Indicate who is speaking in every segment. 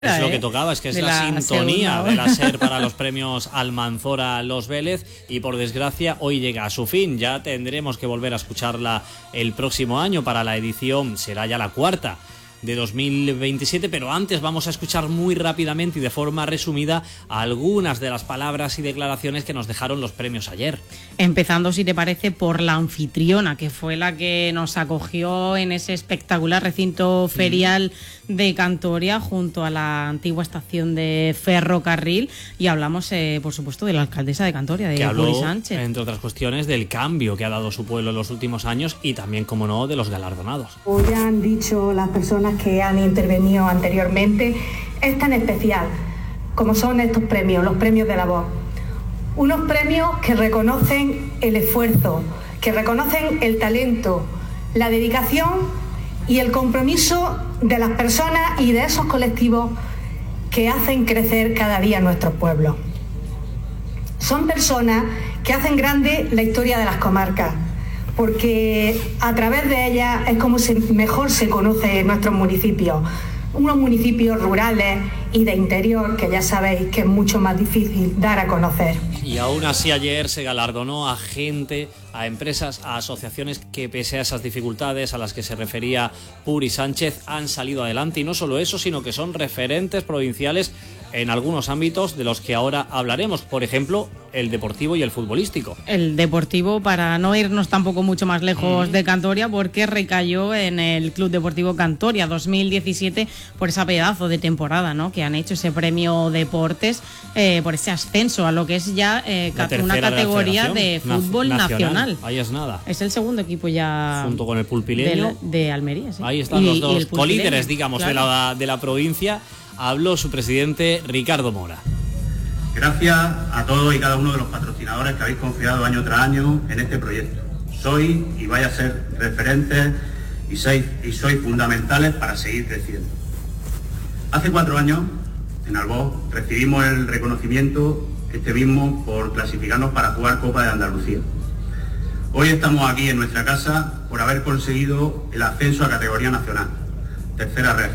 Speaker 1: Es lo que tocaba, es que es la sintonía de la SER para los premios Almanzora Los Vélez, y por desgracia hoy llega a su fin. Ya tendremos que volver a escucharla el próximo año para la edición, será ya la cuarta de 2027, pero antes vamos a escuchar muy rápidamente y de forma resumida algunas de las palabras y declaraciones que nos dejaron los premios ayer.
Speaker 2: Empezando, si te parece, por la anfitriona, que fue la que nos acogió en ese espectacular recinto ferial de Cantoria, junto a la antigua estación de ferrocarril, y hablamos, por supuesto, de la alcaldesa de Cantoria, de Puri Sánchez.
Speaker 1: Entre otras cuestiones, del cambio que ha dado su pueblo en los últimos años y también, como no, de los galardonados.
Speaker 3: Como ya han dicho las personas que han intervenido anteriormente, es tan especial como son estos premios, los premios de la voz. Unos premios que reconocen el esfuerzo, que reconocen el talento, la dedicación y el compromiso de las personas y de esos colectivos que hacen crecer cada día nuestros pueblos. Son personas que hacen grande la historia de las comarcas, porque a través de ellas es como mejor se conoce nuestros municipios, unos municipios rurales y de interior que ya sabéis que es mucho más difícil dar a conocer.
Speaker 1: Y aún así ayer se galardonó a gente, a empresas, a asociaciones que, pese a esas dificultades a las que se refería Puri Sánchez, han salido adelante, y no solo eso, sino que son referentes provinciales en algunos ámbitos de los que ahora hablaremos, por ejemplo, el deportivo y el futbolístico.
Speaker 2: El deportivo, para no irnos tampoco mucho más lejos de Cantoria, porque recayó en el Club Deportivo Cantoria 2017 por ese pedazo de temporada, ¿no?, que han hecho, ese premio Deportes, por ese ascenso a lo que es ya una categoría de fútbol nacional.
Speaker 1: Ahí es nada.
Speaker 2: Es el segundo equipo ya,
Speaker 1: junto con el Pulpileño,
Speaker 2: de Almería. ¿Sí?
Speaker 1: Ahí están los dos colíderes, digamos, claro, de la provincia. Habló su presidente, Ricardo Mora.
Speaker 4: Gracias a todos y cada uno de los patrocinadores que habéis confiado año tras año en este proyecto. Sois y vais a ser referentes y sois fundamentales para seguir creciendo. Hace 4 años, en Albó, recibimos el reconocimiento mismo por clasificarnos para jugar Copa de Andalucía. Hoy estamos aquí en nuestra casa por haber conseguido el ascenso a categoría nacional, tercera red.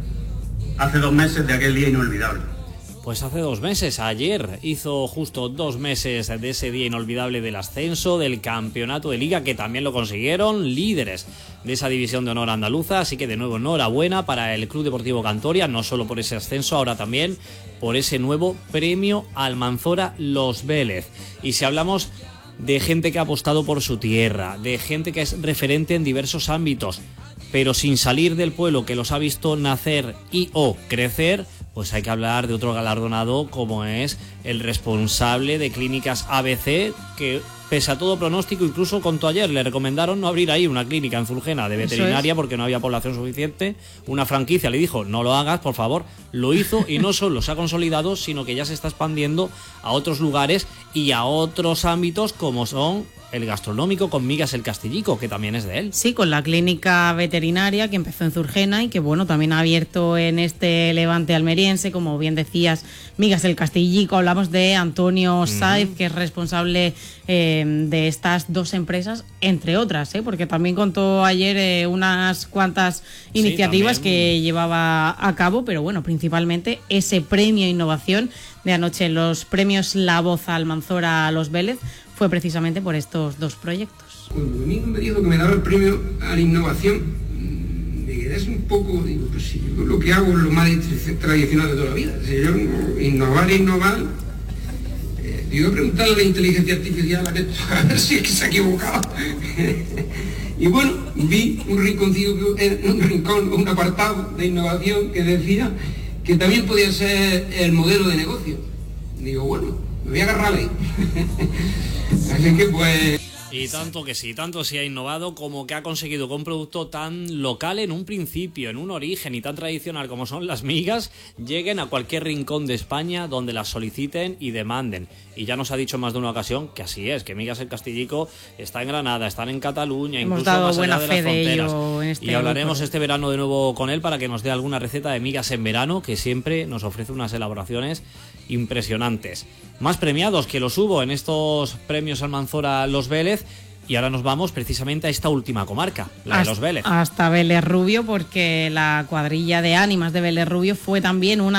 Speaker 4: Hace 2 meses de aquel día inolvidable.
Speaker 1: Pues hace 2 meses, ayer, hizo justo 2 meses de ese día inolvidable del ascenso, del campeonato de liga, que también lo consiguieron, líderes de esa división de honor andaluza. Así que de nuevo enhorabuena para el Club Deportivo Cantoria, no solo por ese ascenso, ahora también por ese nuevo premio Almanzora Los Vélez. Y si hablamos de gente que ha apostado por su tierra, de gente que es referente en diversos ámbitos, pero sin salir del pueblo, que los ha visto nacer y o crecer, pues hay que hablar de otro galardonado, como es el responsable de Clínicas ABC, que pese a todo pronóstico, incluso contó ayer, le recomendaron no abrir ahí una clínica en Zulgena de veterinaria porque no había población suficiente. Una franquicia le dijo, no lo hagas, por favor. Lo hizo, y no solo se ha consolidado, sino que ya se está expandiendo a otros lugares y a otros ámbitos, como son el gastronómico, con Migas el Castillico, que también es de él.
Speaker 2: Sí, con la clínica veterinaria que empezó en Zurgena y que, bueno, también ha abierto en este levante almeriense, como bien decías, Migas el Castillico. Hablamos de Antonio Sáez, que es responsable de estas 2 empresas, entre otras, porque también contó ayer unas cuantas iniciativas que llevaba a cabo, pero bueno, principalmente ese premio Innovación de anoche, los premios La Voz Almanzora a Los Vélez, fue precisamente por estos 2 proyectos.
Speaker 5: Cuando Domingo me dijo que me daba el premio a la innovación, me quedé un poco, digo, pues si yo lo que hago es lo más tradicional de toda la vida. Si yo innovar, digo, a preguntarle a la inteligencia artificial a ver si es que se ha equivocado. Y bueno, vi un rincón, un apartado de innovación que decía que también podía ser el modelo de negocio. Digo, bueno, me voy a agarrar ahí. Así que pues...
Speaker 1: Y tanto que sí, tanto sí ha innovado, como que ha conseguido que un producto tan local en un principio, en un origen, y tan tradicional como son las migas, lleguen a cualquier rincón de España donde las soliciten y demanden. Y ya nos ha dicho en más de una ocasión que así es, que Migas el Castillico está en Granada, están en Cataluña,
Speaker 2: hemos
Speaker 1: incluso
Speaker 2: dado
Speaker 1: más allá
Speaker 2: buena
Speaker 1: de
Speaker 2: fe
Speaker 1: las fronteras.
Speaker 2: De ello
Speaker 1: y hablaremos este verano de nuevo con él para que nos dé alguna receta de migas en verano, que siempre nos ofrece unas elaboraciones impresionantes. Más premiados, que los hubo en estos premios Almanzora Los Vélez, Y ahora nos vamos precisamente a esta última comarca, la de los Vélez.
Speaker 2: Hasta Vélez Rubio, porque la cuadrilla de ánimas de Vélez Rubio fue también una